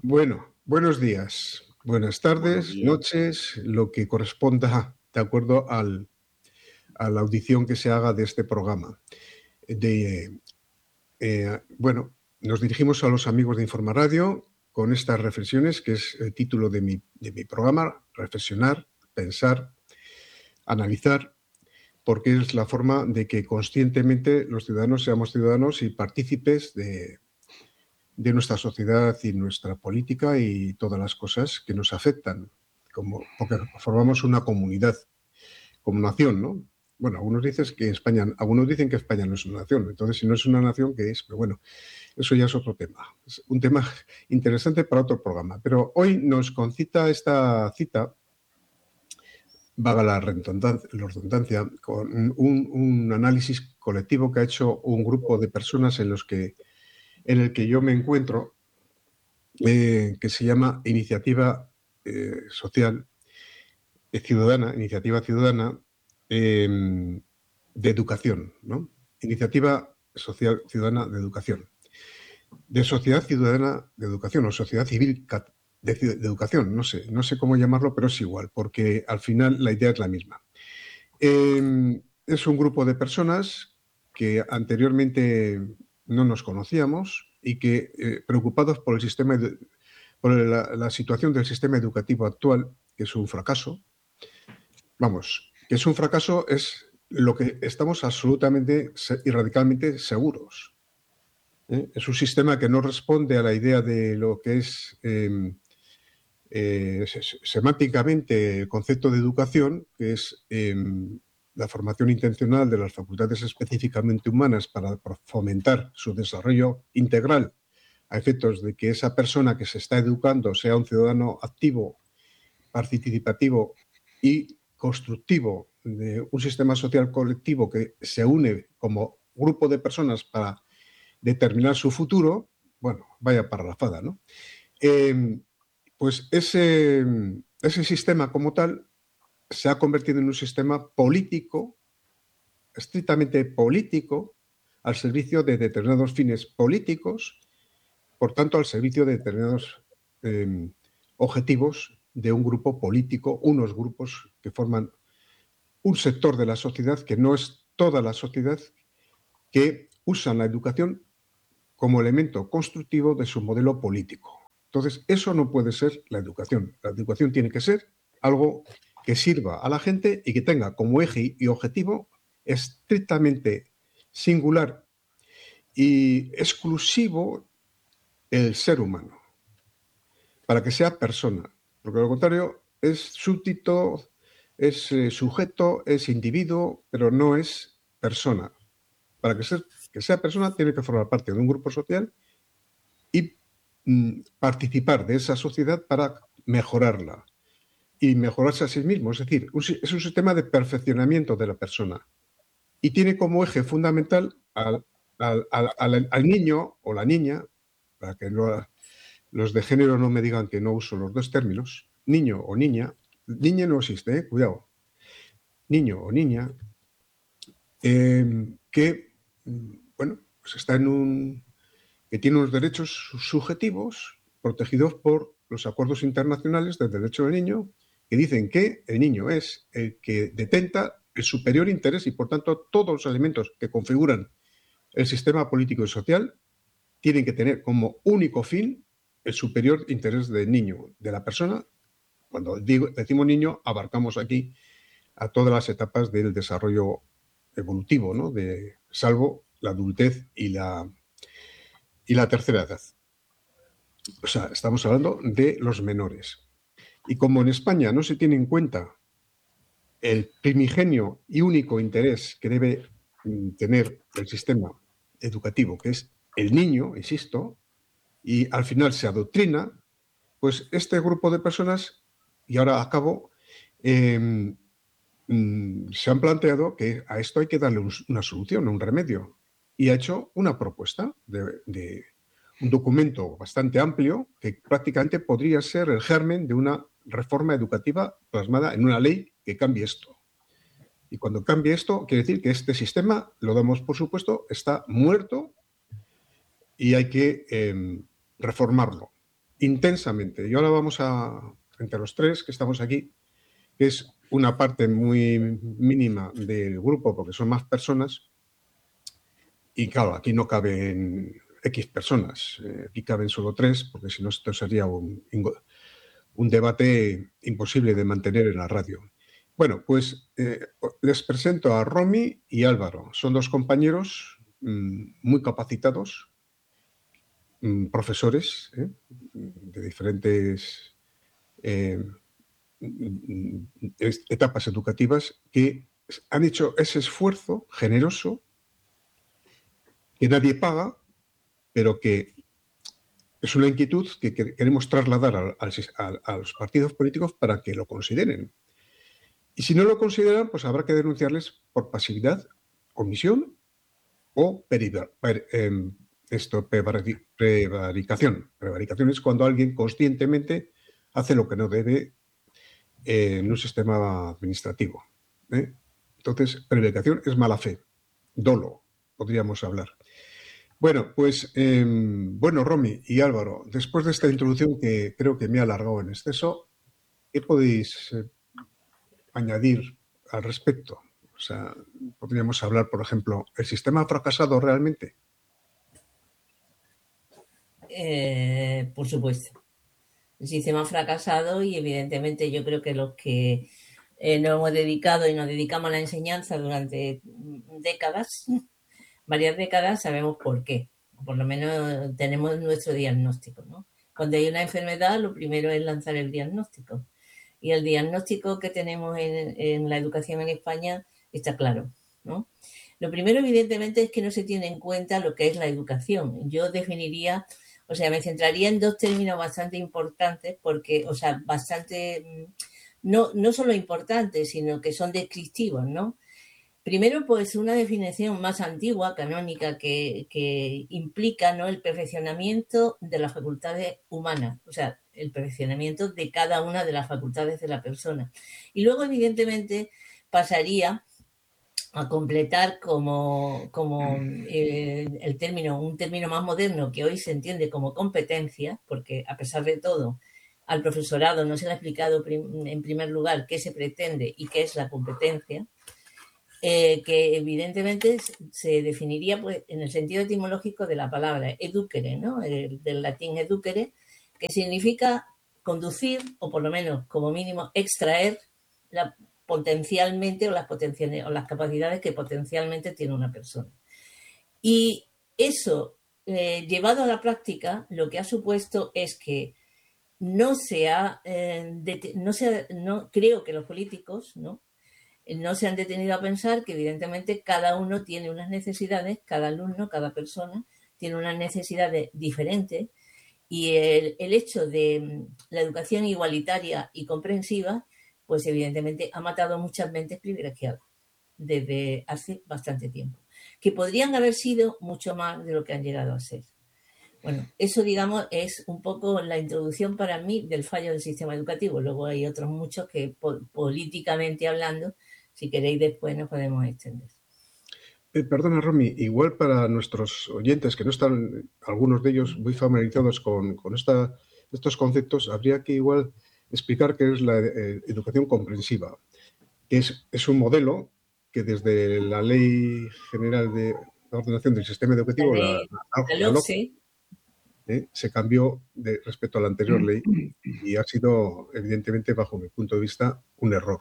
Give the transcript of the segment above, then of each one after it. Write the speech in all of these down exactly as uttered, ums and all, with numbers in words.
Bueno, buenos días, buenas Buenos tardes, días. noches, lo que corresponda de acuerdo al, a la audición que se haga de este programa. De, eh, bueno, nos dirigimos a los amigos de Informa Radio con estas reflexiones, que es el título de mi, de mi programa: reflexionar, pensar, analizar, porque es la forma de que conscientemente los ciudadanos seamos ciudadanos y partícipes de, de nuestra sociedad y nuestra política y todas las cosas que nos afectan, como, porque formamos una comunidad, como nación, ¿no? Bueno, algunos dicen que España, algunos dicen que España no es una nación, entonces si no es una nación, ¿qué es? Pero bueno, eso ya es otro tema, es un tema interesante para otro programa. Pero hoy nos concita esta cita, vaga la redundancia, la redundancia con un, un análisis colectivo que ha hecho un grupo de personas en los que en el que yo me encuentro, eh, que se llama Iniciativa eh, Social eh, Ciudadana, Iniciativa Ciudadana eh, de Educación, ¿no? Iniciativa Social Ciudadana de Educación. De Sociedad Ciudadana de Educación o Sociedad Civil de, de Educación, no sé, no sé cómo llamarlo, pero es igual, porque al final la idea es la misma. Eh, es un grupo de personas que anteriormente no nos conocíamos y que, eh, preocupados por el sistema, de, por la, la situación del sistema educativo actual, que es un fracaso, vamos, que es un fracaso es lo que estamos absolutamente y radicalmente seguros. ¿Eh? Es un sistema que no responde a la idea de lo que es eh, eh, semánticamente el concepto de educación, que es eh, la formación intencional de las facultades específicamente humanas para fomentar su desarrollo integral a efectos de que esa persona que se está educando sea un ciudadano activo, participativo y constructivo de un sistema social colectivo que se une como grupo de personas para determinar su futuro. Bueno, vaya parrafada, ¿no? Eh, pues ese, ese sistema como tal se ha convertido en un sistema político, estrictamente político, al servicio de determinados fines políticos, por tanto, al servicio de determinados eh, objetivos de un grupo político, unos grupos que forman un sector de la sociedad que no es toda la sociedad, que usan la educación como elemento constructivo de su modelo político. Entonces, eso no puede ser la educación. La educación tiene que ser algo que sirva a la gente y que tenga como eje y objetivo estrictamente singular y exclusivo el ser humano, para que sea persona. Porque lo contrario es súbdito, es eh, sujeto, es individuo, pero no es persona. Para que, ser, que sea persona tiene que formar parte de un grupo social y mm, participar de esa sociedad para mejorarla y mejorarse a sí mismo. Es decir, un, es un sistema de perfeccionamiento de la persona y tiene como eje fundamental al, al, al, al niño o la niña, para que lo, los de género no me digan que no uso los dos términos, niño o niña. Niña no existe, ¿eh? Cuidado. Niño o niña, eh, que, bueno, pues está en un... que tiene unos derechos subjetivos protegidos por los acuerdos internacionales del derecho del niño, que dicen que el niño es el que detenta el superior interés y, por tanto, todos los elementos que configuran el sistema político y social tienen que tener como único fin el superior interés del niño, de la persona. Cuando digo, decimos niño, abarcamos aquí a todas las etapas del desarrollo evolutivo, ¿no? De, salvo la adultez y la, y la tercera edad. O sea, estamos hablando de los menores. Y como en España no se tiene en cuenta el primigenio y único interés que debe tener el sistema educativo, que es el niño, insisto, y al final se adoctrina, pues este grupo de personas, y ahora acabo, eh, mm, se han planteado que a esto hay que darle un, una solución, un remedio, y ha hecho una propuesta de, de un documento bastante amplio que prácticamente podría ser el germen de una reforma educativa plasmada en una ley que cambie esto. Y cuando cambie esto, quiere decir que este sistema, lo damos por supuesto, está muerto y hay que eh, reformarlo. intensamente. Y ahora vamos a, entre los tres que estamos aquí, que es una parte muy mínima del grupo, porque son más personas, y claro, aquí no caben X personas, eh, aquí caben solo tres, porque si no esto sería un, un debate imposible de mantener en la radio. Bueno, pues eh, les presento a Romy y Álvaro. Son dos compañeros mmm, muy capacitados, mmm, profesores ¿eh? de diferentes eh, etapas educativas que han hecho ese esfuerzo generoso que nadie paga, pero que es una inquietud que queremos trasladar a, a, a los partidos políticos para que lo consideren. Y si no lo consideran, pues habrá que denunciarles por pasividad, omisión o periva, per, eh, esto, prevaricación. Prevaricación es cuando alguien conscientemente hace lo que no debe eh, en un sistema administrativo. ¿eh? Entonces, prevaricación es mala fe, dolo, podríamos hablar. Bueno, pues, eh, bueno, Romy y Álvaro, después de esta introducción que creo que me ha alargado en exceso, ¿qué podéis eh, añadir al respecto? O sea, podríamos hablar, por ejemplo, ¿el sistema ha fracasado realmente? Eh, por supuesto. El sistema ha fracasado y evidentemente yo creo que los que eh, nos hemos dedicado y nos dedicamos a la enseñanza durante décadas, varias décadas, sabemos por qué. Por lo menos tenemos nuestro diagnóstico, ¿no? Cuando hay una enfermedad, lo primero es lanzar el diagnóstico. Y el diagnóstico que tenemos en, en la educación en España está claro, ¿no? Lo primero, evidentemente, es que no se tiene en cuenta lo que es la educación. Yo definiría, o sea, me centraría en dos términos bastante importantes, porque, o sea, bastante, no, no solo importantes, sino que son descriptivos, ¿no? Primero, pues una definición más antigua, canónica, que, que implica, ¿no?, el perfeccionamiento de las facultades humanas, o sea, el perfeccionamiento de cada una de las facultades de la persona. Y luego, evidentemente, pasaría a completar como, como eh, el término, un término más moderno que hoy se entiende como competencia, porque a pesar de todo, al profesorado no se le ha explicado prim, en primer lugar qué se pretende y qué es la competencia. Eh, que evidentemente se definiría pues, en el sentido etimológico de la palabra educere, ¿no? El, del latín educere, que significa conducir o por lo menos como mínimo extraer la, potencialmente o las, potenciales, o las capacidades que potencialmente tiene una persona. Y eso, eh, llevado a la práctica, lo que ha supuesto es que no se ha, eh, de, no se ha, no, creo que los políticos, ¿no?, no se han detenido a pensar que evidentemente cada uno tiene unas necesidades, cada alumno, cada persona tiene unas necesidades diferentes y el, el hecho de la educación igualitaria y comprensiva, pues evidentemente ha matado muchas mentes privilegiadas desde hace bastante tiempo, que podrían haber sido mucho más de lo que han llegado a ser. Bueno, eso, digamos, es un poco la introducción para mí del fallo del sistema educativo. Luego hay otros muchos que, po políticamente hablando, si queréis después nos podemos extender. Eh, perdona, Romy, igual para nuestros oyentes que no están, algunos de ellos, muy familiarizados con, con esta, estos conceptos, habría que igual explicar qué es la eh, educación comprensiva, que es, es un modelo que desde la Ley General de Ordenación del Sistema Educativo, la, la, la, la LOCSE, ¿eh? se cambió de, respecto a la anterior ley y ha sido, evidentemente, bajo mi punto de vista, un error.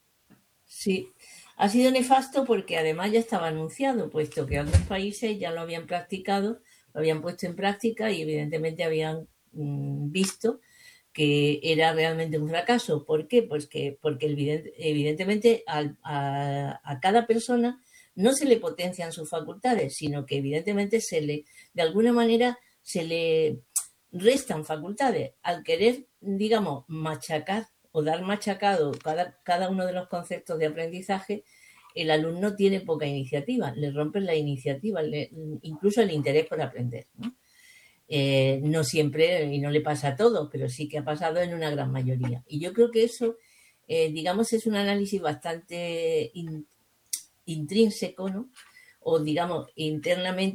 Sí, ha sido nefasto porque además ya estaba anunciado, puesto que otros países ya lo habían practicado, lo habían puesto en práctica y evidentemente habían mmm, visto que era realmente un fracaso. ¿Por qué? Pues que, porque evidente, evidentemente a, a, a cada persona no se le potencian sus facultades, sino que evidentemente se le, de alguna manera, se le restan facultades al querer, digamos, machacar o dar machacado cada, cada uno de los conceptos de aprendizaje. El alumno tiene poca iniciativa, le rompen la iniciativa, le, incluso el interés por aprender, ¿no? Eh, no siempre, y no le pasa a todos, pero sí que ha pasado en una gran mayoría. Y yo creo que eso, eh, digamos, es un análisis bastante in, intrínseco, ¿no? O, digamos, internamente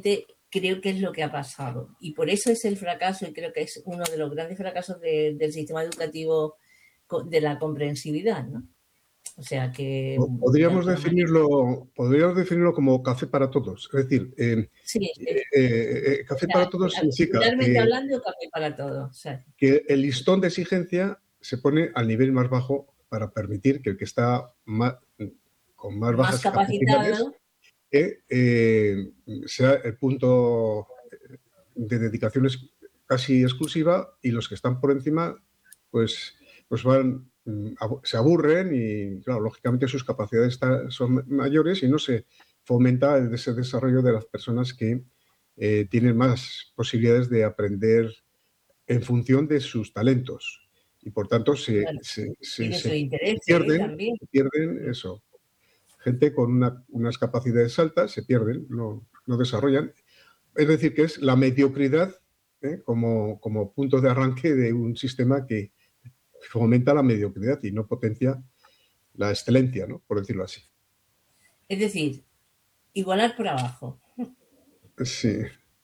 creo que es lo que ha pasado. Y por eso es el fracaso, y creo que es uno de los grandes fracasos de, del sistema educativo, de la comprensividad, ¿no? O sea que, de Podríamos alguna manera... definirlo, podríamos definirlo como café para todos. Es decir, eh, Sí, eh, sí. eh, O café sea, para todos significa regularmente que, hablando, café para todos. O sea, que el listón de exigencia se pone al nivel más bajo para permitir que el que está más, con más más bajas capacidades capacitado. eh, eh, sea el punto de dedicación es casi exclusiva, y los que están por encima pues, pues van, se aburren y, claro, lógicamente sus capacidades está, son mayores y no se fomenta ese desarrollo de las personas que eh, tienen más posibilidades de aprender en función de sus talentos, y por tanto se, Claro, se, y se, de sus se intereses, ¿eh? pierden, También. se pierden eso. Gente con una, unas capacidades altas se pierden, no, no desarrollan. Es decir, que es la mediocridad ¿eh? como, como punto de arranque de un sistema que fomenta la mediocridad y no potencia la excelencia, ¿no? Por decirlo así. Es decir, igualar por abajo. Sí.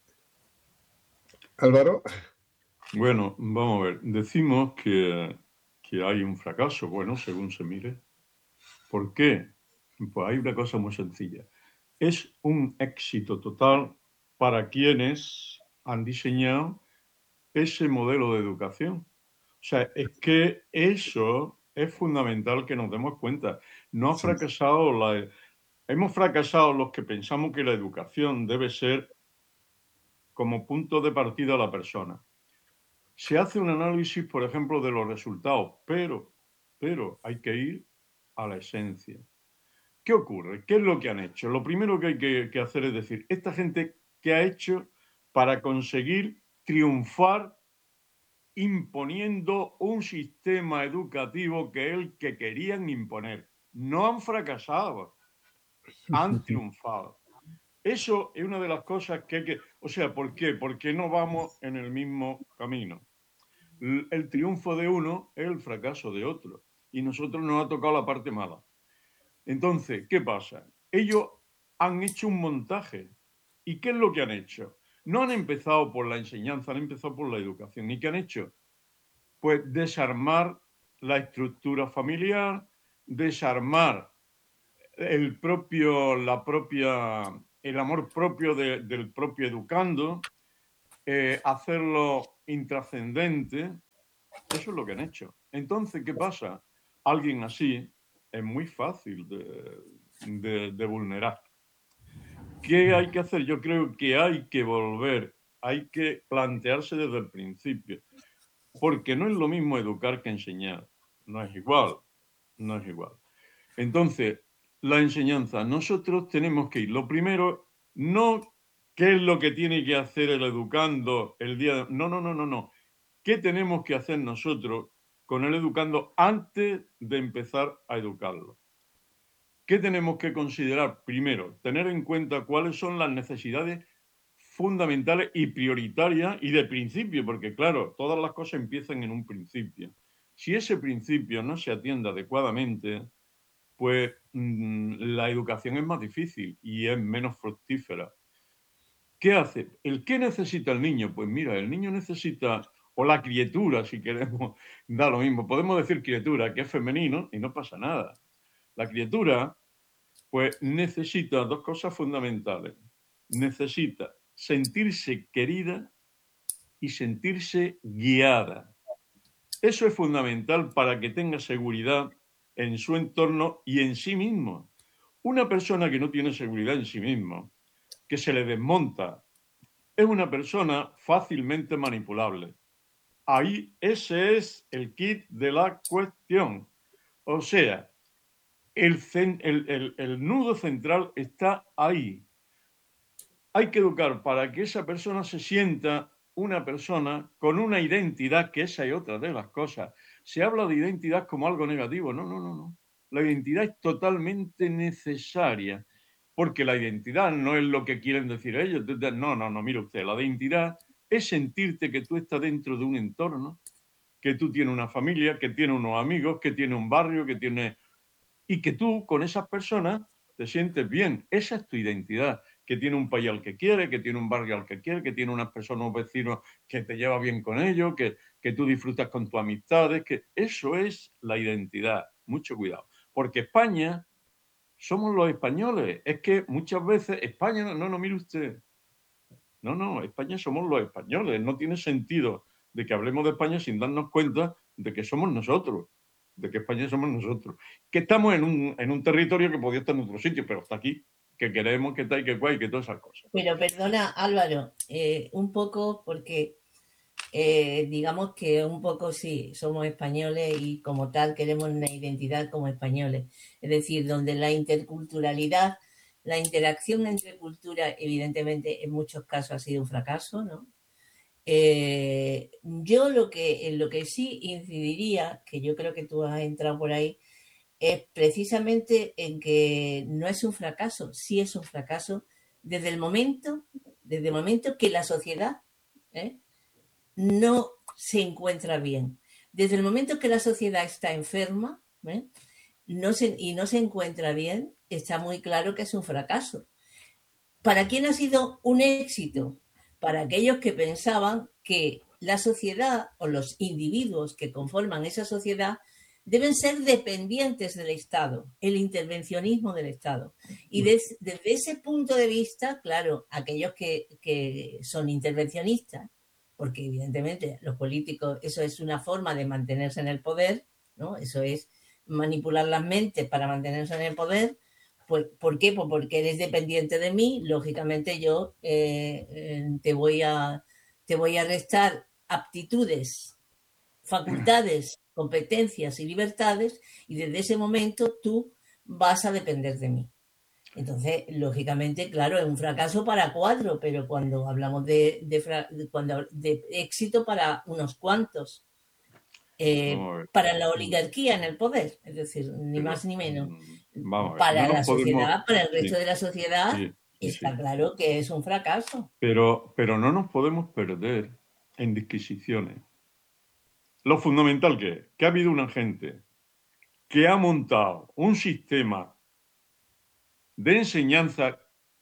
Álvaro. Bueno, vamos a ver. Decimos que, que hay un fracaso, bueno, según se mire. ¿Por qué? Pues hay una cosa muy sencilla. Es un éxito total para quienes han diseñado ese modelo de educación. O sea, es que eso es fundamental que nos demos cuenta. No ha Sí. fracasado la... Hemos fracasado los que pensamos que la educación debe ser como punto de partida la persona. Se hace un análisis, por ejemplo, de los resultados, pero, pero hay que ir a la esencia. ¿Qué ocurre? ¿Qué es lo que han hecho? Lo primero que hay que, que hacer es decir, esta gente, ¿qué ha hecho para conseguir triunfar imponiendo un sistema educativo que es el que querían imponer? No han fracasado, han triunfado. Eso es una de las cosas que hay que... O sea, ¿por qué? Porque no vamos en el mismo camino. El triunfo de uno es el fracaso de otro. Y nosotros nos ha tocado la parte mala. Entonces, ¿qué pasa? Ellos han hecho un montaje. ¿Y qué es lo que han hecho? No han empezado por la enseñanza, han empezado por la educación. ¿Y qué han hecho? Pues desarmar la estructura familiar, desarmar el propio, la propia, el amor propio de, del propio educando, eh, hacerlo intrascendente. Eso es lo que han hecho. Entonces, ¿qué pasa? Alguien así es muy fácil de, de, de vulnerar. ¿Qué hay que hacer? Yo creo que hay que volver, hay que plantearse desde el principio, porque no es lo mismo educar que enseñar. No es igual, no es igual. Entonces, la enseñanza, nosotros tenemos que ir. Lo primero, no qué es lo que tiene que hacer el educando el día de... No, no, no, no, no. ¿Qué tenemos que hacer nosotros con el educando antes de empezar a educarlo? ¿Qué tenemos que considerar? Primero, tener en cuenta cuáles son las necesidades fundamentales y prioritarias y de principio, porque claro, todas las cosas empiezan en un principio. Si ese principio no se atiende adecuadamente, pues mmm, la educación es más difícil y es menos fructífera. ¿Qué hace? ¿El qué necesita el niño? Pues mira, el niño necesita, o la criatura, si queremos, da lo mismo. Podemos decir criatura, que es femenino, y no pasa nada. La criatura, pues necesita dos cosas fundamentales. Necesita sentirse querida y sentirse guiada. Eso es fundamental para que tenga seguridad en su entorno y en sí mismo. Una persona que no tiene seguridad en sí mismo, que se le desmonta, es una persona fácilmente manipulable. Ahí ese es el kit de la cuestión. O sea, el, el, el, el nudo central está ahí. Hay que educar para que esa persona se sienta una persona con una identidad, que esa es otra de las cosas. Se habla de identidad como algo negativo. No, no, no, no. La identidad es totalmente necesaria, porque la identidad no es lo que quieren decir ellos. No, no, no, mire usted, la identidad es sentirte que tú estás dentro de un entorno, que tú tienes una familia, que tienes unos amigos, que tienes un barrio, que tienes... y que tú con esas personas te sientes bien. Esa es tu identidad. que tiene un país al que quiere, que tiene un barrio al que quiere, que tiene unas personas, unos vecinos que te lleva bien con ellos, que, que tú disfrutas con tus amistades, que eso es la identidad. Mucho cuidado. Porque España somos los españoles. Es que muchas veces España, no, no, no, mire usted. No, no, España somos los españoles. No tiene sentido de que hablemos de España sin darnos cuenta de que somos nosotros, de que España somos nosotros. Que estamos en un, en un territorio que podía estar en otro sitio, pero está aquí, que queremos, que tal, que guay, que todas esas cosas. Pero perdona, Álvaro, eh, un poco porque eh, digamos que un poco sí, somos españoles y como tal queremos una identidad como españoles. Es decir, donde la interculturalidad, la interacción entre culturas, evidentemente en muchos casos ha sido un fracaso, ¿no? Eh, yo lo que, en lo que sí incidiría, que yo creo que tú has entrado por ahí, es precisamente en que no es un fracaso, sí es un fracaso desde el momento, desde el momento que la sociedad ¿eh? no se encuentra bien. Desde el momento que la sociedad está enferma ¿eh? no se, y no se encuentra bien, está muy claro que es un fracaso. ¿Para quién ha sido un éxito? Para aquellos que pensaban que la sociedad o los individuos que conforman esa sociedad deben ser dependientes del Estado, el intervencionismo del Estado. Y des, desde ese punto de vista, claro, aquellos que, que son intervencionistas, porque evidentemente los políticos, eso es una forma de mantenerse en el poder, ¿no? Eso es manipular las mentes para mantenerse en el poder. Pues, ¿por qué? Pues porque eres dependiente de mí, lógicamente yo eh, eh, te, voy a, te voy a restar aptitudes, facultades, competencias y libertades y desde ese momento tú vas a depender de mí. Entonces, lógicamente, claro, es un fracaso para cuatro, pero cuando hablamos de, de, de, cuando, de éxito para unos cuantos. Eh, para la oligarquía en el poder, es decir, ni pero, más ni menos. Vamos, para no la podemos, sociedad, para el resto sí, de la sociedad, sí, sí, está sí. claro que es un fracaso. Pero, pero no nos podemos perder en disquisiciones. Lo fundamental que es que ha habido una gente que ha montado un sistema de enseñanza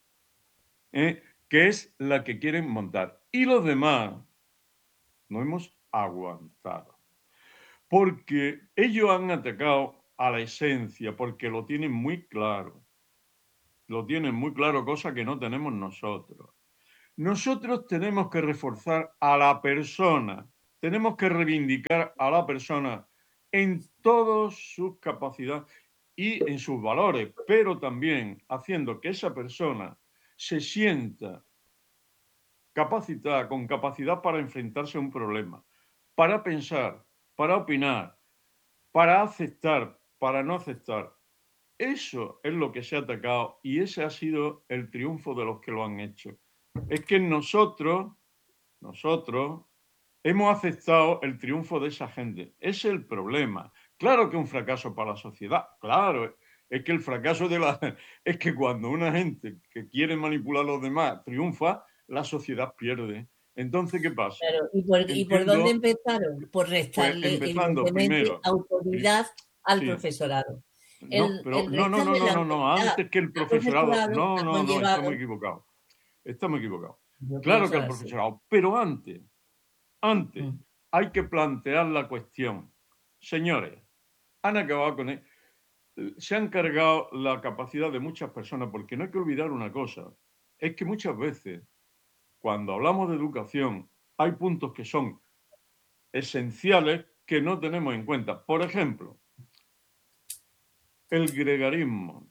eh, que es la que quieren montar. Y los demás no hemos aguantado. Porque ellos han atacado a la esencia, porque lo tienen muy claro. Lo tienen muy claro, cosa que no tenemos nosotros. Nosotros tenemos que reforzar a la persona, tenemos que reivindicar a la persona en todas sus capacidades y en sus valores, pero también haciendo que esa persona se sienta capacitada, con capacidad para enfrentarse a un problema, para pensar, para opinar, para aceptar, para no aceptar. Eso es lo que se ha atacado y ese ha sido el triunfo de los que lo han hecho. Es que nosotros, nosotros, hemos aceptado el triunfo de esa gente. Ese es el problema. Claro que es un fracaso para la sociedad, claro. Es que el fracaso de la... Es que cuando una gente que quiere manipular a los demás triunfa, la sociedad pierde. Entonces, ¿qué pasa? Claro, ¿y, por, ¿y por dónde empezaron? Por restarle, pues empezando evidentemente, primero, autoridad al sí. profesorado. No, El, pero el no, no, no, no, no, no, antes que el profesorado. No, no, no, estamos equivocados. Estamos equivocados. Claro que el profesorado, pero antes, antes, mm. hay que plantear la cuestión. Señores, han acabado con él. Se han cargado la capacidad de muchas personas, porque no hay que olvidar una cosa, es que muchas veces, cuando hablamos de educación, hay puntos que son esenciales que no tenemos en cuenta. Por ejemplo, el gregarismo.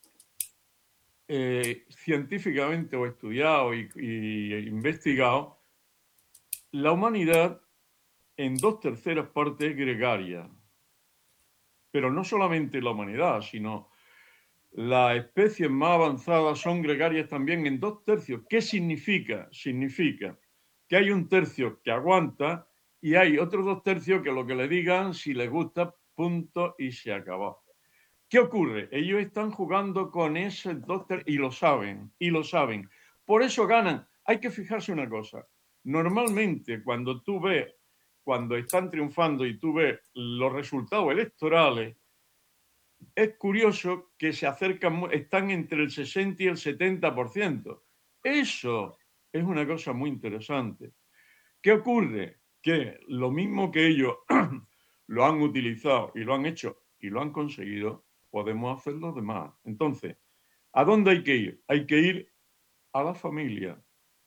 Eh, científicamente o estudiado y, y investigado, la humanidad en dos terceras partes es gregaria. Pero no solamente la humanidad, sino las especies más avanzadas son gregarias también en dos tercios. ¿Qué significa? Significa que hay un tercio que aguanta y hay otros dos tercios que lo que le digan, si les gusta, punto y se acabó. ¿Qué ocurre? Ellos están jugando con ese dos tercios y lo saben, y lo saben. Por eso ganan. Hay que fijarse una cosa. Normalmente, cuando tú ves, cuando están triunfando y tú ves los resultados electorales, es curioso que se acercan, están entre el sesenta y el setenta por ciento. Eso es una cosa muy interesante. ¿Qué ocurre? Que lo mismo que ellos lo han utilizado y lo han hecho y lo han conseguido, podemos hacer los demás. Entonces, ¿a dónde hay que ir? Hay que ir a la familia,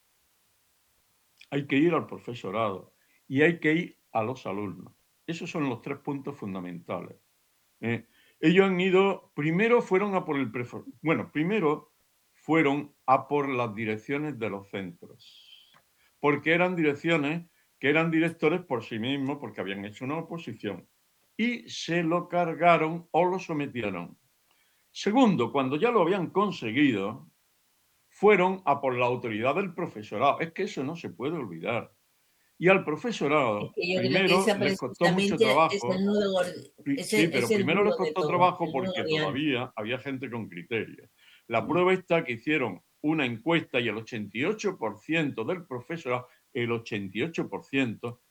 hay que ir al profesorado y hay que ir a los alumnos. Esos son los tres puntos fundamentales. ¿eh? Ellos han ido, primero fueron a por el prefor, bueno, primero fueron a por las direcciones de los centros, porque eran direcciones que eran directores por sí mismos, porque habían hecho una oposición, y se lo cargaron o lo sometieron. Segundo, cuando ya lo habían conseguido, fueron a por la autoridad del profesorado. Es que eso no se puede olvidar. Y al Es profesorado, que yo creo que primero esa les costó mucho precisamente es el trabajo. nudo gordi- es Sí, el, es pero el primero les nudo de costó todo, trabajo el nudo porque gordiano. todavía había gente con criterio. La Mm. prueba está que hicieron una encuesta y el ochenta y ocho por ciento del profesorado, el ochenta y ocho por ciento,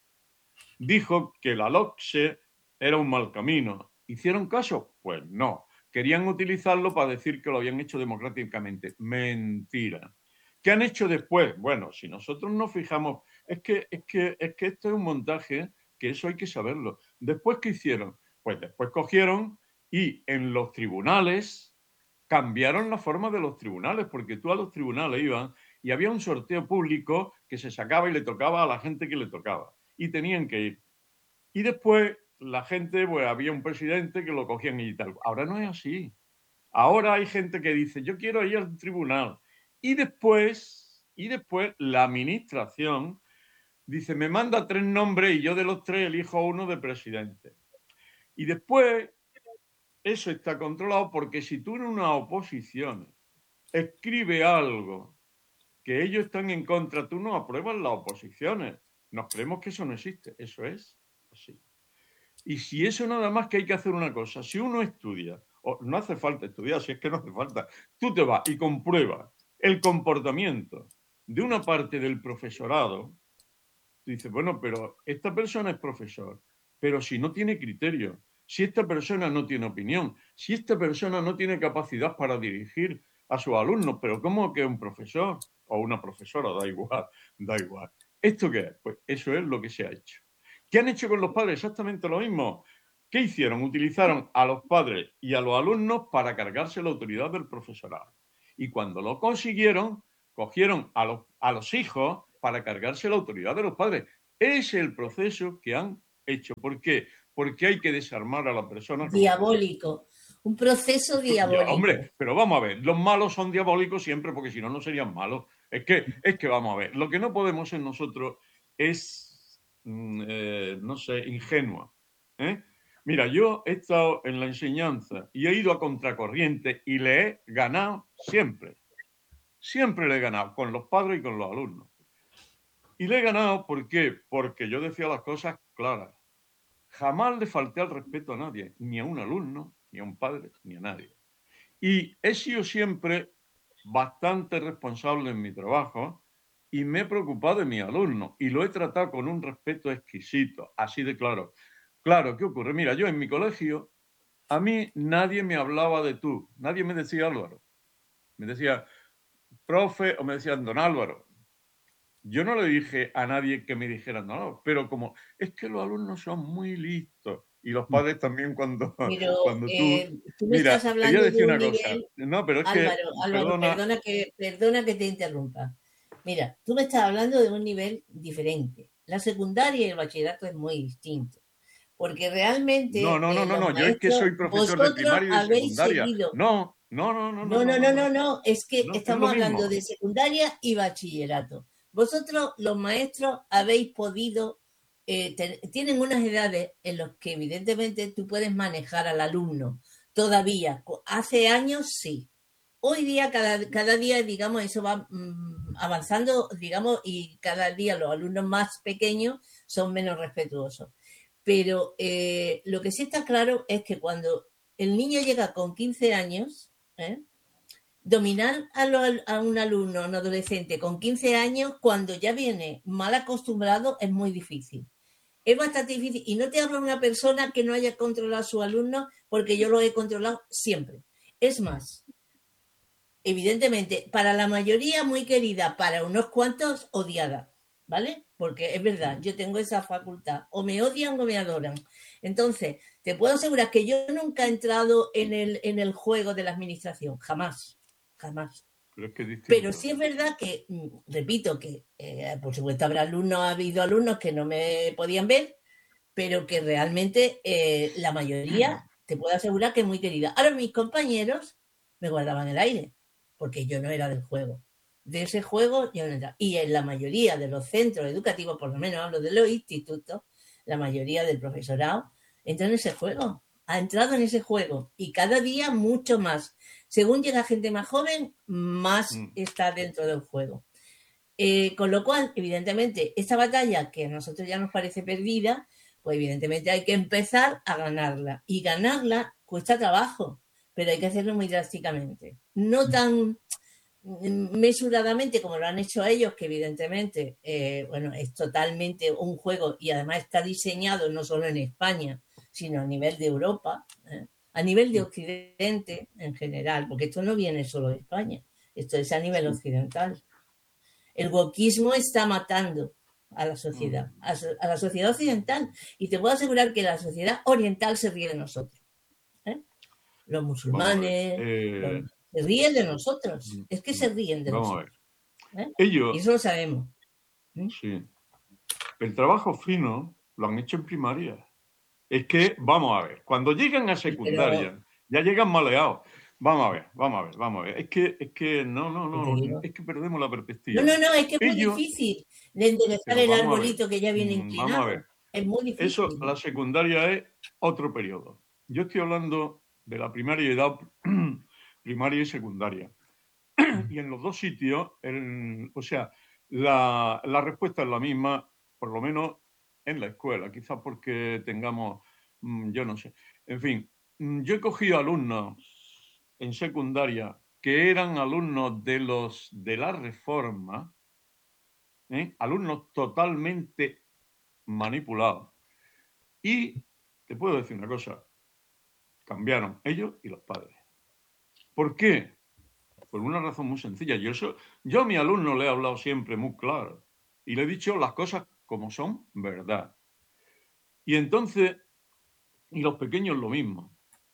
dijo que la LOCSE era un mal camino. ¿Hicieron caso? Pues no. Querían utilizarlo para decir que lo habían hecho democráticamente. Mentira. ¿Qué han hecho después? Bueno, si nosotros nos fijamos, es que, es que, es que esto es un montaje, que eso hay que saberlo. ¿Después qué hicieron? Pues después cogieron y en los tribunales cambiaron la forma de los tribunales, porque tú a los tribunales ibas y había un sorteo público que se sacaba y le tocaba a la gente que le tocaba. Y tenían que ir. Y después la gente, pues había un presidente que lo cogían y tal. Ahora no es así. Ahora hay gente que dice, yo quiero ir al tribunal. Y después, y después la administración dice, me manda tres nombres y yo de los tres elijo uno de presidente. Y después eso está controlado porque si tú en una oposición escribe algo que ellos están en contra, tú no apruebas las oposiciones. Nos creemos que eso no existe. Eso es así. Y si eso nada más que hay que hacer una cosa, si uno estudia, o no hace falta estudiar, si es que no hace falta, tú te vas y compruebas el comportamiento de una parte del profesorado, tú dices, bueno, pero esta persona es profesor, pero si no tiene criterio, si esta persona no tiene opinión, si esta persona no tiene capacidad para dirigir a sus alumnos, pero ¿cómo que un profesor o una profesora? Da igual, da igual. ¿Esto qué es? Pues eso es lo que se ha hecho. ¿Qué han hecho con los padres? Exactamente lo mismo. ¿Qué hicieron? Utilizaron a los padres y a los alumnos para cargarse la autoridad del profesorado. Y cuando lo consiguieron, cogieron a los, a los hijos para cargarse la autoridad de los padres. Es el proceso que han hecho. ¿Por qué? Porque hay que desarmar a la persona como Diabólico. Un proceso ya, diabólico. hombre, pero vamos a ver, los malos son diabólicos siempre porque si no, no serían malos. Es que, es que vamos a ver, lo que no podemos en nosotros es, mm, eh, no sé, ingenua. ¿eh? Mira, yo he estado en la enseñanza y he ido a contracorriente y le he ganado siempre. Siempre le he ganado, con los padres y con los alumnos. Y le he ganado, ¿por qué? Porque yo decía las cosas claras. Jamás le falté al respeto a nadie, ni a un alumno, ni a un padre, ni a nadie. Y he sido siempre bastante responsable en mi trabajo y me he preocupado de mis alumnos y lo he tratado con un respeto exquisito, así de claro. Claro, ¿qué ocurre? Mira, yo en mi colegio, a mí nadie me hablaba de tú, nadie me decía Álvaro. Me decía profe o me decían don Álvaro. Yo no le dije a nadie que me dijeran don Álvaro, pero como es que los alumnos son muy listos y los padres también cuando, Pero cuando tú... eh, tú me estás Mira, te voy a hablando de decir un una cosa. nivel, No, pero es que, Álvaro, Álvaro, perdona, perdona que, perdona que te interrumpa. Mira, tú me estás hablando de un nivel diferente. La secundaria y el bachillerato es muy distinto, porque no, realmente no, no, eh, no, los no, yo es que maestros, soy profesor de vosotros primaria y de habéis secundaria. seguido. No, no, no, no, no, No, no, no, no, no, no, no, no, es que no, es lo estamos hablando mismo. de secundaria y bachillerato. Vosotros, los maestros, habéis podido, eh, ten- tienen unas edades en las que evidentemente tú puedes manejar al alumno. Todavía, Co- hace años sí. Hoy día, cada, cada día, digamos, eso va mm, avanzando, digamos, y cada día los alumnos más pequeños son menos respetuosos. Pero eh, lo que sí está claro es que cuando el niño llega con quince años, ¿eh? Dominar a, lo, a, un alumno, a un adolescente con quince años, cuando ya viene mal acostumbrado, es muy difícil. Es bastante difícil. Y no te habla una persona que no haya controlado a sus alumnos, porque yo lo he controlado siempre. Es más, evidentemente, para la mayoría muy querida, para unos cuantos odiada, ¿vale? Porque es verdad, yo tengo esa facultad. O me odian o me adoran. Entonces, te puedo asegurar que yo nunca he entrado en el, en el juego de la administración. Jamás. Jamás. Pero es que es distinto. Pero sí es verdad que, repito, que eh, por supuesto habrá alumnos, ha habido alumnos que no me podían ver, pero que realmente eh, la mayoría, te puedo asegurar que es muy querida. Ahora mis compañeros me guardaban el aire, porque yo no era del juego. De ese juego yo no era. Y en la mayoría de los centros educativos, por lo menos hablo de los institutos, la mayoría del profesorado entra en ese juego, ha entrado en ese juego, y cada día mucho más. Según llega gente más joven, más Mm. está dentro del juego. Eh, con lo cual, evidentemente, esta batalla que a nosotros ya nos parece perdida, pues evidentemente hay que empezar a ganarla. Y ganarla cuesta trabajo, pero hay que hacerlo muy drásticamente. No tan mesuradamente como lo han hecho ellos, que evidentemente, eh, bueno, es totalmente un juego y además está diseñado no solo en España, sino a nivel de Europa, ¿eh? A nivel de Occidente en general, porque esto no viene solo de España, esto es a nivel occidental. El wokismo está matando a la sociedad, a, a la sociedad occidental, y te puedo asegurar que la sociedad oriental se ríe de nosotros, ¿eh? Los musulmanes, eh, los, se ríen de nosotros, es que se ríen de vamos nosotros, a ver. ¿eh? Ellos, y eso lo sabemos. ¿eh? Sí. El trabajo fino lo han hecho en primaria. Es que, vamos a ver, cuando llegan a secundaria, pero... ya llegan maleados. Vamos a ver, vamos a ver, vamos a ver. Es que, es que no, no, no, es que perdemos la perspectiva. No, no, no, es que es Ellos, muy difícil de enderezar el arbolito que ya viene inclinado. Vamos a ver. Es muy difícil. Eso, la secundaria es otro periodo. Yo estoy hablando de la primaria y edad primaria y secundaria. Y en los dos sitios, el, o sea, la, la respuesta es la misma, por lo menos en la escuela, quizás porque tengamos, yo no sé. En fin, yo he cogido alumnos en secundaria que eran alumnos de los de la Reforma, ¿eh? Alumnos totalmente manipulados. Y te puedo decir una cosa, cambiaron ellos y los padres. ¿Por qué? Por una razón muy sencilla. Yo, eso, yo a mi alumno le he hablado siempre muy claro y le he dicho las cosas como son, verdad. Y entonces, y los pequeños lo mismo.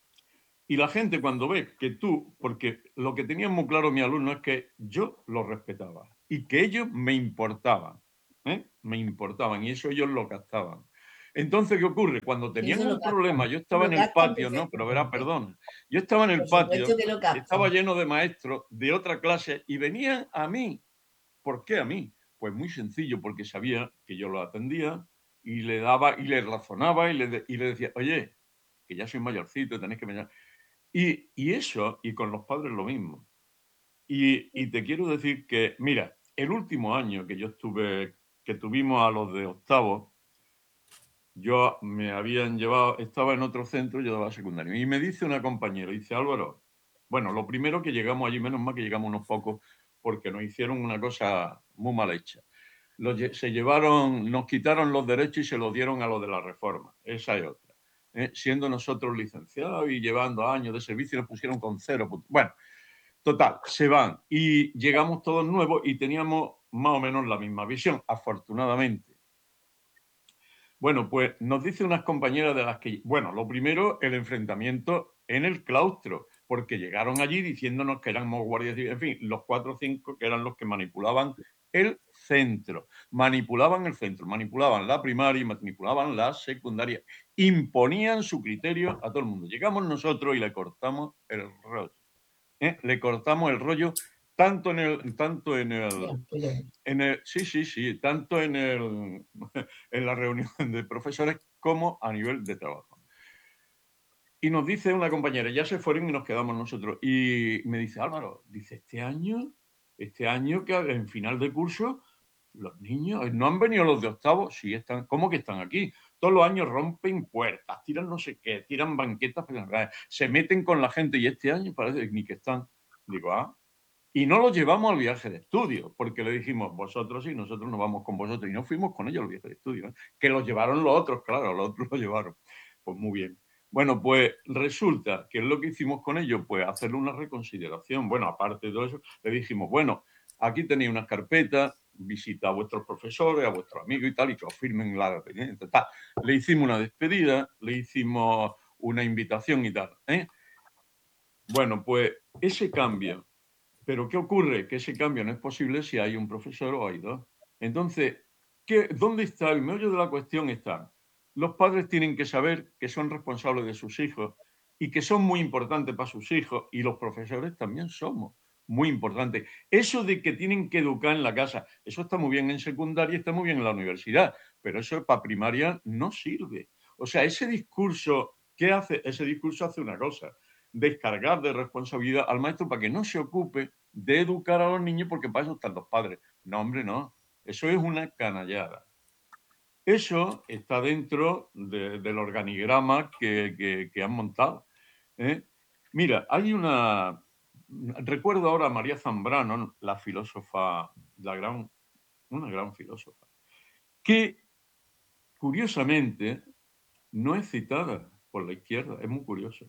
Y la gente cuando ve que tú, porque lo que tenía muy claro mi alumno es que yo los respetaba y que ellos me importaban, ¿eh? Me importaban y eso ellos lo captaban. Entonces, ¿qué ocurre? Cuando tenían un problema, yo estaba en el patio, no, pero verá, perdón, yo estaba en el patio, estaba lleno de maestros de otra clase y venían a mí. ¿Por qué a mí? Pues muy sencillo, porque sabía que yo lo atendía y le daba y le razonaba y le, y le decía, oye, que ya soy mayorcito, tenéis que venir. Y, y eso, y con los padres lo mismo. Y, y te quiero decir que, mira, el último año que yo estuve, que tuvimos a los de octavo, yo me habían llevado, estaba en otro centro, yo daba secundario. Y me dice una compañera, dice, Álvaro, bueno, lo primero que llegamos allí, menos mal que llegamos unos pocos, porque nos hicieron una cosa muy mal hecha. Los, se llevaron, nos quitaron los derechos y se los dieron a los de la Reforma. Esa es otra. ¿Eh? Siendo nosotros licenciados y llevando años de servicio, nos pusieron con cero. Bueno, total, se van. Y llegamos todos nuevos y teníamos más o menos la misma visión, afortunadamente. Bueno, pues nos dice unas compañeras de las que... Bueno, lo primero, el enfrentamiento en el claustro, porque llegaron allí diciéndonos que éramos guardias civiles, en fin, los cuatro o cinco que eran los que manipulaban el centro. Manipulaban el centro, manipulaban la primaria y manipulaban la secundaria. Imponían su criterio a todo el mundo. Llegamos nosotros y le cortamos el rollo. ¿Eh? Le cortamos el rollo tanto en el... Tanto en el En el, sí, sí, sí, tanto en, el, en la reunión de profesores como a nivel de trabajo. Y nos dice una compañera, ya se fueron y nos quedamos nosotros. Y me dice, Álvaro, dice, este año, este año que en final de curso, los niños, ¿no han venido los de octavo? Sí, están, ¿cómo que están aquí? Todos los años rompen puertas, tiran no sé qué, tiran banquetas, se meten con la gente y este año parece que ni que están. Digo, ah, Y no los llevamos al viaje de estudio, porque le dijimos, vosotros sí, nosotros nos vamos con vosotros. Y no fuimos con ellos al viaje de estudio, ¿eh? Que los llevaron los otros, claro, los otros los llevaron. Pues muy bien. Bueno, pues resulta que es lo que hicimos con ellos, pues hacerle una reconsideración. Bueno, aparte de todo eso, le dijimos, bueno, aquí tenéis unas carpetas, visita a vuestros profesores, a vuestros amigos y tal, y que os firmen la dependencia, tal. Le hicimos una despedida, le hicimos una invitación y tal, ¿eh? Bueno, pues ese cambio. Pero ¿qué ocurre? Que ese cambio no es posible si hay un profesor o hay dos. Entonces, ¿qué, ¿dónde está el meollo de la cuestión? Está. Los padres tienen que saber que son responsables de sus hijos y que son muy importantes para sus hijos, y los profesores también somos muy importantes. Eso de que tienen que educar en la casa, eso está muy bien en secundaria y está muy bien en la universidad, pero eso para primaria no sirve. O sea, ese discurso, ¿qué hace? Ese discurso hace una cosa: descargar de responsabilidad al maestro para que no se ocupe de educar a los niños, porque para eso están los padres. No, hombre, no. Eso es una canallada. Eso está dentro de, del organigrama que, que, que han montado, ¿eh? Mira, hay una... Recuerdo ahora a María Zambrano, la filósofa, la gran, una gran filósofa, que curiosamente no es citada por la izquierda. Es muy curioso.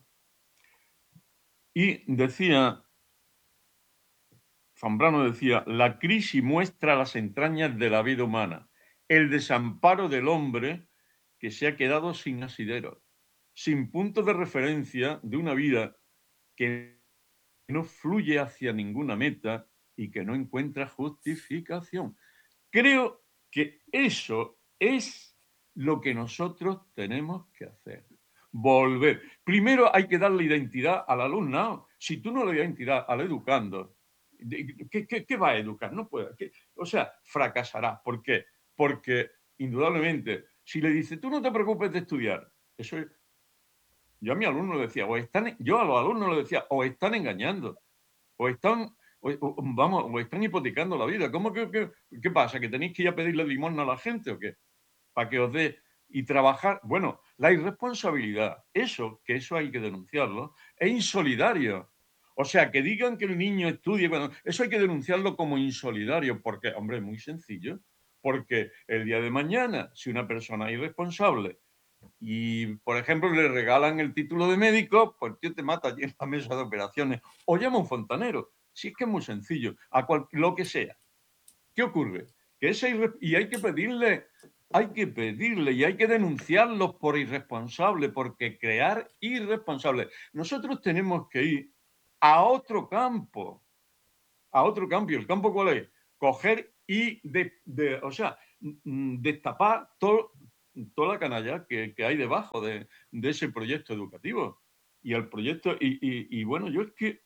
Y decía... Zambrano decía, la crisis muestra las entrañas de la vida humana, el desamparo del hombre que se ha quedado sin asidero, sin punto de referencia de una vida que no fluye hacia ninguna meta y que no encuentra justificación. Creo que eso es lo que nosotros tenemos que hacer. Volver. Primero hay que darle identidad al alumnado. Si tú no le das identidad al educando, ¿Qué, qué, ¿qué va a educar? No puede. ¿Qué? O sea, fracasará. ¿Por qué? Porque, indudablemente, si le dice, tú no te preocupes de estudiar, eso es... Yo a mi alumno le decía, o están, yo a los alumnos le decía, o están engañando, o están, o, o, vamos, o están hipotecando la vida. ¿Cómo que, que, qué pasa? ¿Que tenéis que ir a pedirle limosna a la gente o qué? Para que os dé... Y trabajar, bueno, la irresponsabilidad, eso, que eso hay que denunciarlo, es insolidario. O sea, que digan que el niño estudie, bueno, eso hay que denunciarlo como insolidario, porque, hombre, es muy sencillo. Porque el día de mañana, si una persona es irresponsable y, por ejemplo, le regalan el título de médico, pues tío, te mata allí en la mesa de operaciones. O llama a un fontanero. Si es que es muy sencillo, a cual, lo que sea. ¿Qué ocurre? Que esa irre... Y hay que pedirle, hay que pedirle y hay que denunciarlos por irresponsables, porque crear irresponsables. Nosotros tenemos que ir a otro campo, a otro campo. ¿Y el campo cuál es? Coger y, de, de, o sea, destapar todo, toda la canalla que, que hay debajo de, de, ese proyecto educativo. Y el proyecto, y, y, y bueno, yo es que,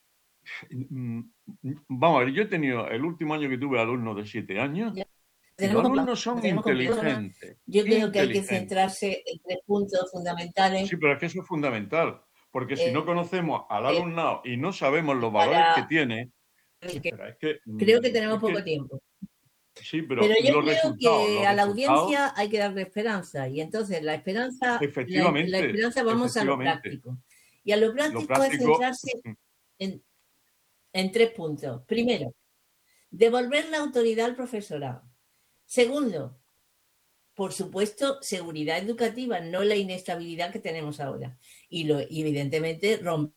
vamos a ver, yo he tenido, el último año que tuve alumnos de siete años, y los alumnos son inteligentes. Yo creo inteligentes. que hay que centrarse en tres puntos fundamentales. Sí, pero es que eso es fundamental, porque eh, si no conocemos al alumnado y no sabemos los para, valores que tiene, que es que, creo que tenemos es poco que, tiempo. Sí, pero, pero yo los creo resultados, que los a la resultados, audiencia hay que darle esperanza, y entonces la esperanza, efectivamente, la, la esperanza vamos a lo práctico. Y a lo práctico, lo práctico es centrarse en, en tres puntos. Primero, devolver la autoridad al profesorado. Segundo, por supuesto, seguridad educativa, no la inestabilidad que tenemos ahora. Y, lo, y evidentemente, romper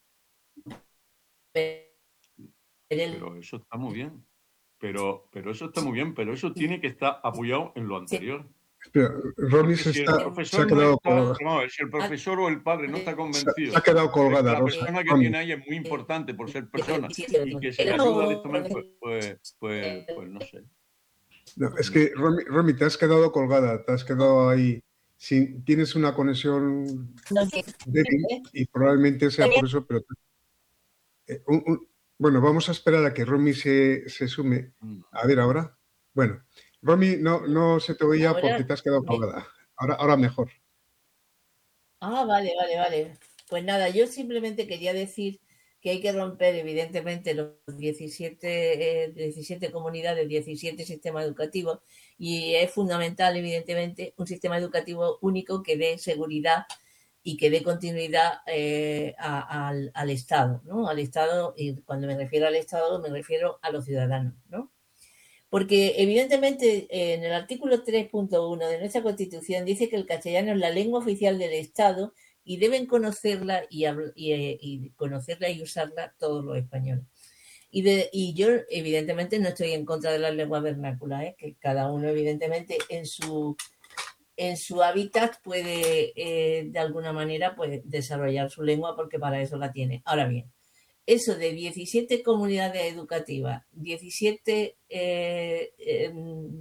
el... Pero eso está muy bien. Pero, pero eso está muy bien, pero eso tiene que estar apoyado en lo anterior. Espera, Romy se, si, está, el profesor se ha quedado no está, colgada. Vamos a ver, si el profesor o el padre no está convencido se ha quedado colgada, de que la Rosa, persona que Romy. tiene ahí es muy importante por ser persona y que se le ayuda de esta manera, pues, pues, pues, pues no sé. No, es que, Romy, Romy, te has quedado colgada, te has quedado ahí. Si tienes una conexión débil y probablemente sea por eso, pero... Eh, un, un, bueno, vamos a esperar a que Romy se, se sume. A ver, ahora. Bueno, Romy, no, no se te oía ahora, porque te has quedado colgada. Ahora, ahora mejor. Ah, vale, vale, vale. Pues nada, yo simplemente quería decir que hay que romper, evidentemente, los diecisiete, eh, diecisiete comunidades, diecisiete sistemas educativos, y es fundamental, evidentemente, un sistema educativo único que dé seguridad y que dé continuidad eh, a, a, al, al Estado, ¿no? Al Estado, y cuando me refiero al Estado me refiero a los ciudadanos, ¿no? Porque evidentemente en el artículo tres punto uno de nuestra Constitución dice que el castellano es la lengua oficial del Estado y deben conocerla y, y, y conocerla y usarla todos los españoles. Y, de, y yo evidentemente no estoy en contra de las lenguas vernáculas, ¿eh? Que cada uno evidentemente en su en su hábitat puede eh, de alguna manera pues, desarrollar su lengua porque para eso la tiene. Ahora bien, eso de diecisiete comunidades educativas, diecisiete eh, eh,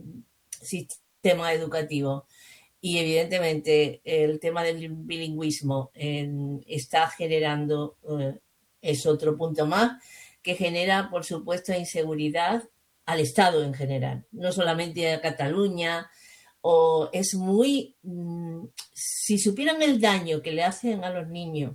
sistemas educativos y evidentemente el tema del bilingüismo eh, está generando, eh, es otro punto más, que genera, por supuesto, inseguridad al Estado en general, no solamente a Cataluña, o es muy... Mmm, si supieran el daño que le hacen a los niños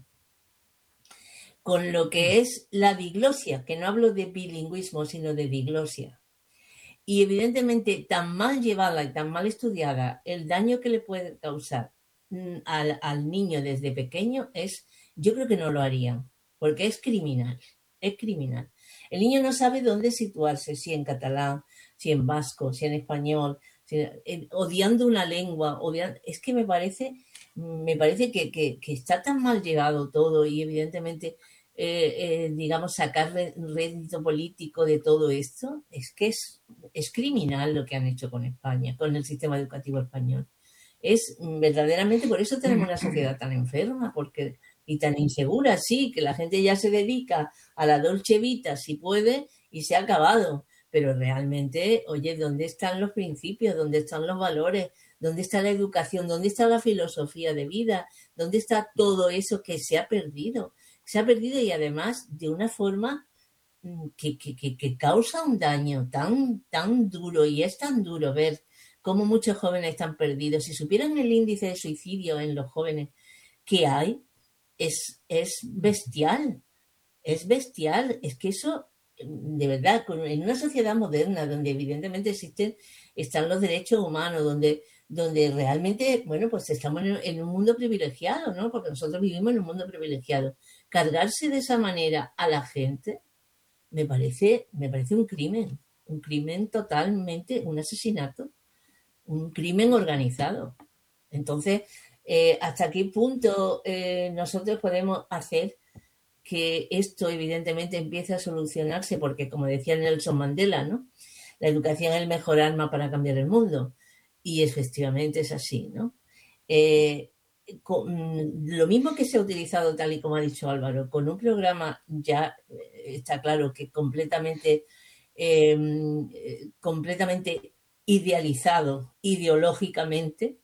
con lo que es la diglosia, que no hablo de bilingüismo, sino de diglosia, y evidentemente tan mal llevada y tan mal estudiada, el daño que le puede causar al, al niño desde pequeño es, yo creo que no lo harían, porque es criminal, es criminal. El niño no sabe dónde situarse, si en catalán, si en vasco, si en español, si, eh, odiando una lengua, odiando, es que me parece, me parece que, que, que está tan mal llegado todo y evidentemente eh, eh, digamos, sacar rédito político de todo esto, es que es, es criminal lo que han hecho con España, con el sistema educativo español. Es verdaderamente, por eso tenemos una sociedad tan enferma, porque y tan insegura, sí, que la gente ya se dedica a la dolce vita si puede y se ha acabado. Pero realmente, oye, ¿dónde están los principios? ¿Dónde están los valores? ¿Dónde está la educación? ¿Dónde está la filosofía de vida? ¿Dónde está todo eso que se ha perdido? Se ha perdido y además de una forma que, que, que, que causa un daño tan, tan duro, y es tan duro ver cómo muchos jóvenes están perdidos. Si supieran el índice de suicidio en los jóvenes que hay, es, es bestial, es bestial. Es que eso, de verdad, en una sociedad moderna donde evidentemente existen, están los derechos humanos, donde donde realmente, bueno, pues estamos en, en un mundo privilegiado, ¿no? Porque nosotros vivimos en un mundo privilegiado. Cargarse de esa manera a la gente me parece, me parece un crimen, un crimen totalmente, un asesinato, un crimen organizado. Entonces, eh, ¿hasta qué punto eh, nosotros podemos hacer que esto evidentemente empiece a solucionarse? Porque, como decía Nelson Mandela, ¿no? La educación es el mejor arma para cambiar el mundo. Y efectivamente es así, ¿no? Eh, con, lo mismo que se ha utilizado, tal y como ha dicho Álvaro, con un programa ya eh, está claro que completamente, eh, completamente idealizado ideológicamente,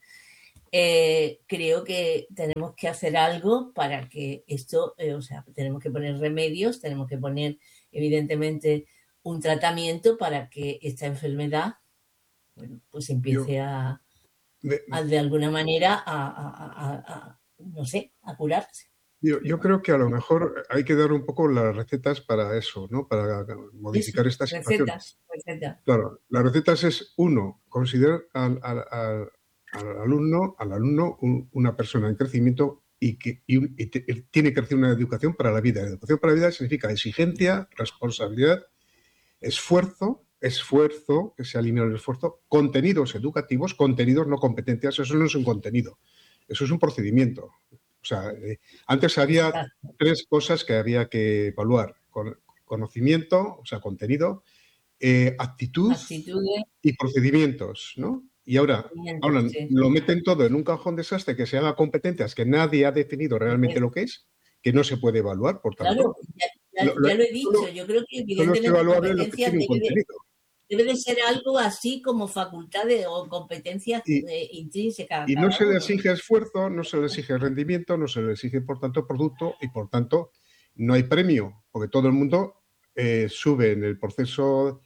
eh, creo que tenemos que hacer algo para que esto, eh, o sea, tenemos que poner remedios, tenemos que poner evidentemente un tratamiento para que esta enfermedad, bueno, pues empiece Yo, a, de, a, de alguna manera, a, a, a, a, no sé, a curarse. Yo, yo creo que a lo mejor hay que dar un poco las recetas para eso, ¿no? Para modificar eso, esta situación. Recetas, recetas. Claro, las recetas es, uno, considerar al, al, al, al alumno, al alumno un, una persona en crecimiento y que y, y te, tiene que recibir una educación para la vida. La educación para la vida significa exigencia, responsabilidad, esfuerzo, esfuerzo, que se alinea el esfuerzo, contenidos educativos, contenidos, no competencias. Eso no es un contenido, eso es un procedimiento. O sea, eh, antes había Exacto. tres cosas que había que evaluar: Con, conocimiento, o sea, contenido, eh, actitud Actitudes y procedimientos, ¿no? Y ahora, ahora sí. lo meten todo en un cajón desastre que se haga competencias que nadie ha definido realmente sí. lo que es, que no se puede evaluar, por tanto. Claro, ya, ya, lo, ya lo he dicho, solo, yo creo que evidentemente competencias debe de, debe de ser algo así como facultades o competencias y, eh, intrínsecas. Y no se le exige esfuerzo, no se le exige rendimiento, no se le exige, por tanto, producto y, por tanto, no hay premio, porque todo el mundo eh, sube en el proceso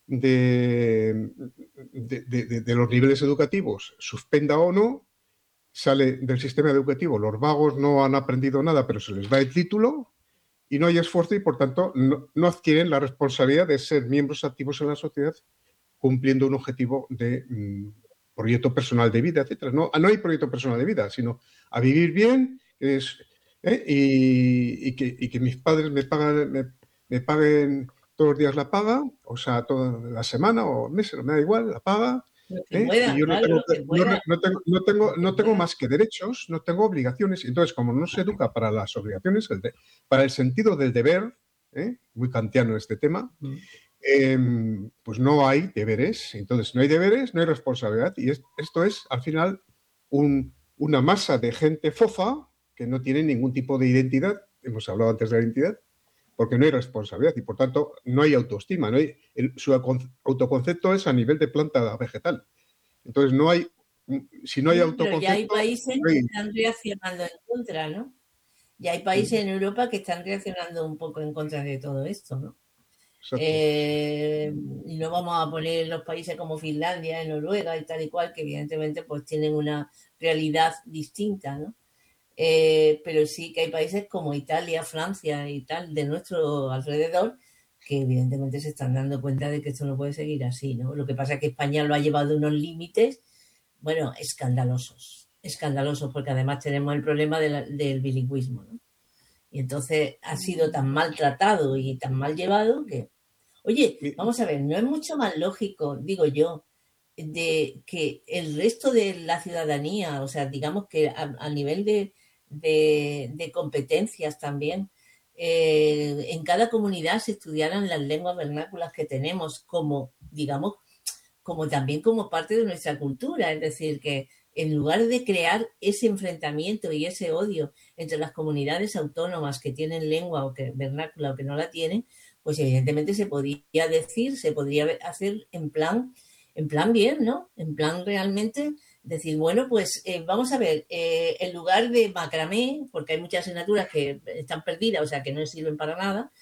de, de, de, de los niveles educativos, suspenda o no, sale del sistema educativo. Los vagos no han aprendido nada, pero se les da el título y no hay esfuerzo y, por tanto, no, no adquieren la responsabilidad de ser miembros activos en la sociedad cumpliendo un objetivo de mmm, proyecto personal de vida, etcétera. No, no hay proyecto personal de vida, sino a vivir bien, Es, ¿eh? y, y que, y que mis padres me, pagan, me, me paguen todos los días la paga, o sea, toda la semana o mes, no me da igual, la paga. Los que ¿eh? Y puedan, yo no claro, tengo, los que no, puedan, no tengo, no tengo, los que no tengo puedan. más que derechos, no tengo obligaciones. Entonces, como no se educa para las obligaciones, el de, para el sentido del deber, ¿eh? Muy kantiano este tema, Mm. eh, pues no hay deberes. Entonces, no hay deberes, no hay responsabilidad. Y es, esto es, al final, un, una masa de gente fofa que no tiene ningún tipo de identidad. Hemos hablado antes de la identidad, porque no hay responsabilidad y, por tanto, no hay autoestima. No hay, el, su autoconcepto es a nivel de planta vegetal. Entonces, no hay, si no hay Bueno, pero ya hay autoconcepto, países no que hay... están reaccionando en contra, ¿no? Ya hay países en Europa que están reaccionando un poco en contra de todo esto, ¿no? Exacto. Eh, y no vamos a poner los países como Finlandia, Noruega y tal y cual, que evidentemente pues tienen una realidad distinta, ¿no? Eh, pero sí que hay países como Italia, Francia y tal, de nuestro alrededor, que evidentemente se están dando cuenta de que esto no puede seguir así, ¿no? Lo que pasa es que España lo ha llevado a unos límites, bueno, escandalosos, escandalosos, porque además tenemos el problema de la, del bilingüismo, ¿no? Y entonces ha sido tan maltratado y tan mal llevado que, oye, vamos a ver, ¿no es mucho más lógico, digo yo, de que el resto de la ciudadanía, o sea, digamos que a, a nivel de, de, de, competencias también, eh, en cada comunidad se estudiaran las lenguas vernáculas que tenemos como, digamos, como también como parte de nuestra cultura, es decir, que en lugar de crear ese enfrentamiento y ese odio entre las comunidades autónomas que tienen lengua o que vernácula o que no la tienen, pues evidentemente se podría decir, se podría hacer en plan, en plan bien, ¿no? En plan realmente decir, bueno, pues eh, vamos a ver, eh, en lugar de macramé, porque hay muchas asignaturas que están perdidas, o sea, que no sirven para nada,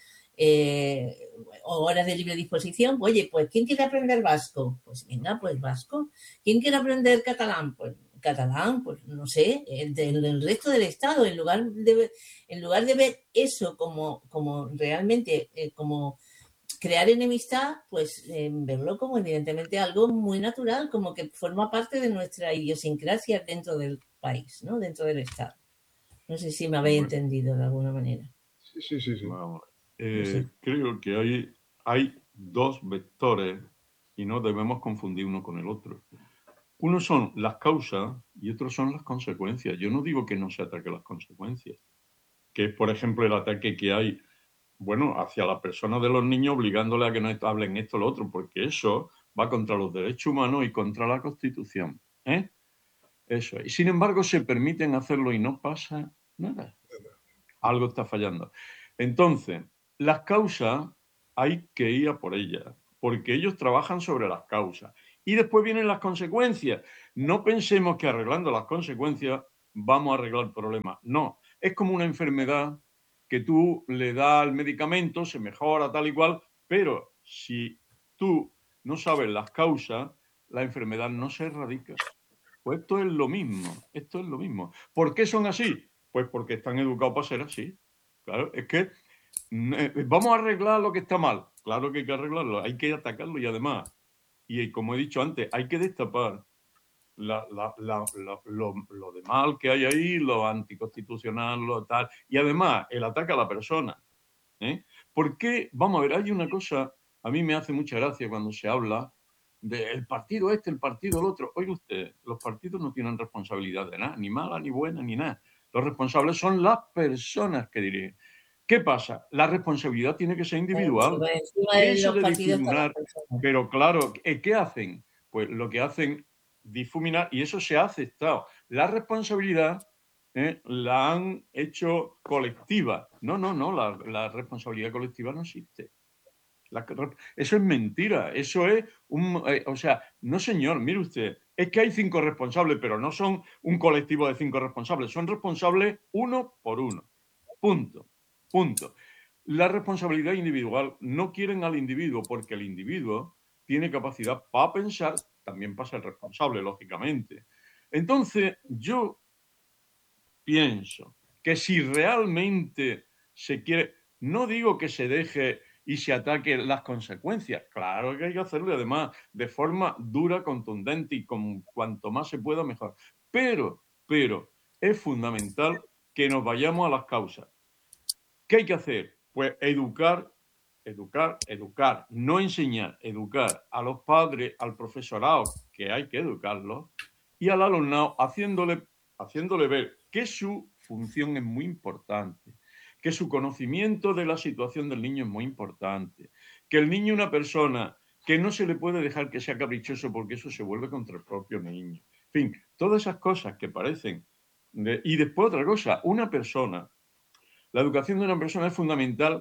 eh, o horas de libre disposición, oye, pues ¿quién quiere aprender vasco? Pues venga, pues vasco. ¿Quién quiere aprender catalán? Pues catalán, pues no sé, el, del, el resto del Estado, en lugar de, en lugar de ver eso como, como realmente, eh, como crear enemistad, pues eh, verlo como evidentemente algo muy natural, como que forma parte de nuestra idiosincrasia dentro del país, ¿no? Dentro del Estado. No sé si me habéis bueno. entendido de alguna manera. Sí, sí, sí. sí. Vamos. Eh, no sé. Creo que hay, hay dos vectores y no debemos confundir uno con el otro. Uno son las causas y otro son las consecuencias. Yo no digo que no se ataque las consecuencias, que es, por ejemplo, el ataque que hay, bueno, hacia la persona de los niños obligándole a que no hablen esto o lo otro, porque eso va contra los derechos humanos y contra la Constitución. ¿eh? Eso. Y sin embargo se permiten hacerlo y no pasa nada. Algo está fallando. Entonces, las causas hay que ir a por ellas, porque ellos trabajan sobre las causas. Y después vienen las consecuencias. No pensemos que arreglando las consecuencias vamos a arreglar el problema. No, es como una enfermedad que tú le das el medicamento, se mejora tal y cual, pero si tú no sabes las causas, la enfermedad no se erradica. Pues esto es lo mismo, esto es lo mismo. ¿Por qué son así? Pues porque están educados para ser así. Claro, es que eh, vamos a arreglar lo que está mal. Claro que hay que arreglarlo, hay que atacarlo y además, y como he dicho antes, hay que destapar la, la, la, la, lo, lo de mal que hay ahí, lo anticonstitucional, lo tal, y además el ataque a la persona. ¿eh? Porque, vamos a ver, hay una cosa, a mí me hace mucha gracia cuando se habla del partido este, el partido el otro. Oiga usted, los partidos no tienen responsabilidad de nada, ni mala, ni buena, ni nada. Los responsables son las personas que dirigen. ¿Qué pasa? La responsabilidad tiene que ser individual. Eso de difuminar, pero claro, ¿qué hacen? Pues lo que hacen, difuminar, y eso se ha aceptado. La responsabilidad ¿eh? la han hecho colectiva. No, no, no, la, la responsabilidad colectiva no existe. La, eso es mentira, eso es un... Eh, o sea, no señor, mire usted, es que hay cinco responsables, pero no son un colectivo de cinco responsables, son responsables uno por uno. Punto, punto. La responsabilidad individual no quieren al individuo porque el individuo tiene capacidad para pensar, también para ser responsable, lógicamente. Entonces, yo pienso que si realmente se quiere, no digo que se deje y se ataque las consecuencias, claro que hay que hacerlo además de forma dura, contundente y con cuanto más se pueda mejor, pero, pero es fundamental que nos vayamos a las causas. ¿Qué hay que hacer? Pues educar, educar, educar, no enseñar, educar a los padres, al profesorado, que hay que educarlos, y al alumnado haciéndole, haciéndole ver que su función es muy importante, que su conocimiento de la situación del niño es muy importante, que el niño es una persona que no se le puede dejar que sea caprichoso porque eso se vuelve contra el propio niño. En fin, todas esas cosas que parecen... De, y después otra cosa, una persona, la educación de una persona es fundamental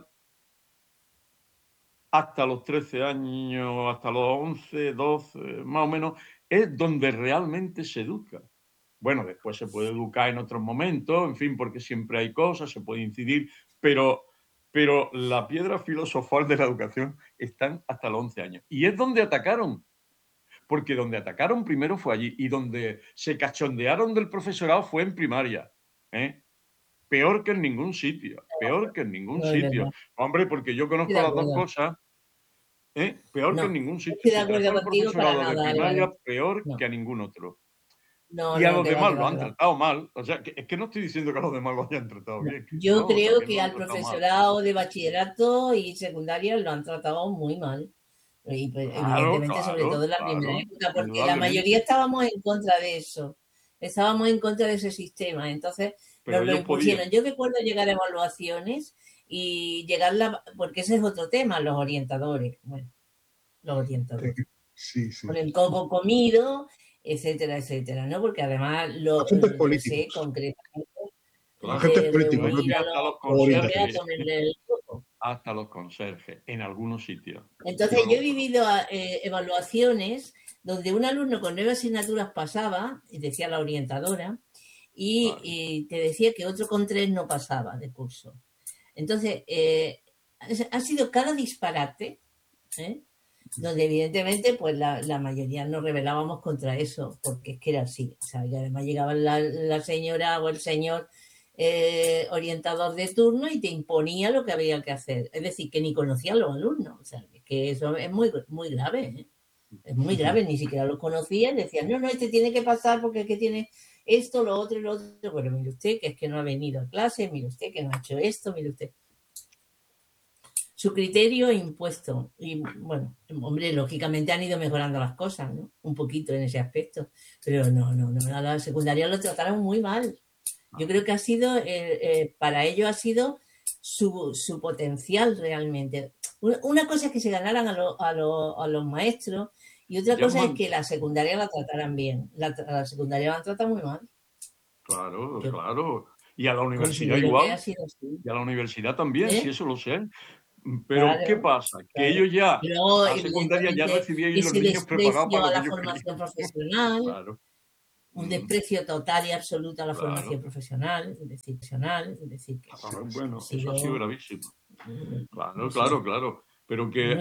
hasta los trece años, hasta los once, doce, más o menos, es donde realmente se educa. Bueno, después se puede educar en otros momentos, en fin, porque siempre hay cosas, se puede incidir, pero, pero la piedra filosofal de la educación están hasta los once años. Y es donde atacaron, porque donde atacaron primero fue allí, y donde se cachondearon del profesorado fue en primaria, ¿eh? Peor que en ningún sitio, peor que en ningún No es sitio. verdad. Hombre, porque yo Estoy conozco de las dos acuerdo. cosas, ¿eh? Peor que en No, ningún no sitio. estoy de Se acuerdo trató al contigo para profesorado de nada, primaria Álvaro. peor No. que a ningún otro. No, Y a no, los que va, demás que lo va, han que va. tratado mal. O sea, que, es que no estoy diciendo que a los demás lo hayan tratado No. bien. Yo No, o sea, creo que que lo han al tratado mal. profesorado de bachillerato y secundaria lo han tratado muy mal. Y pues, Claro, evidentemente, sobre claro, todo en la claro, primera época, porque la indudablemente. mayoría estábamos en contra de eso. Estábamos en contra de ese sistema. Entonces, Pero nos lo ellos impusieron. podían. Yo recuerdo llegar a evaluaciones y llegar la, porque ese es otro tema, los orientadores. Bueno, los orientadores. Sí, sí. Con el coco comido, etcétera, etcétera, ¿no? Porque además lo, Agentes yo políticos. sé concretamente Claro. Agentes de políticos, no reunir a hasta los los profesores a conserjes. comerle el coco. Hasta los conserjes, en algunos sitios. Entonces, Yo yo he lo- vivido eh, evaluaciones donde un alumno con nueve asignaturas pasaba, y decía la orientadora, y, Vale. y te decía que otro con tres no pasaba de curso. Entonces, eh, ha sido cada disparate, ¿eh? Donde evidentemente pues la, la mayoría nos rebelábamos contra eso, porque es que era así. O sea, y además llegaba la, la señora o el señor eh, orientador de turno y te imponía lo que había que hacer. Es decir, que ni conocía a los alumnos. O sea, que eso es muy, muy grave, ¿eh? Es muy grave, ni siquiera los conocía y decían, no, no, este tiene que pasar porque es que tiene esto, lo otro y lo otro. Bueno, mire usted que es que no ha venido a clase, mire usted que no ha hecho esto, mire usted. Su criterio impuesto. Y bueno, hombre, lógicamente han ido mejorando las cosas, ¿no? Un poquito en ese aspecto. Pero no, no, no, a la secundaria lo trataron muy mal. Yo creo que ha sido, eh, eh, para ello ha sido su, su potencial realmente. Una, una cosa es que se ganaran a, lo, a, lo, a los maestros y otra cosa Llaman- es que la secundaria la trataran bien. La, la secundaria la han tratado muy mal. Claro, Yo claro. Y a la universidad considero que ha igual. sido así. Y a la universidad también, ¿Eh? si eso lo sé. Pero, Claro, ¿qué pasa? Que claro. ellos ya, Y luego, a la secundaria, ya evidentemente, recibían los ese niños preparados desprecio para a lo que la ellos formación querían. profesional, Claro. un Mm, desprecio total y absoluto a la Claro. formación profesional, es decir, profesional, es decir, que Ah, ha bueno, eso sido, ha sido gravísimo. mm, Claro, no sé, claro, claro. Pero que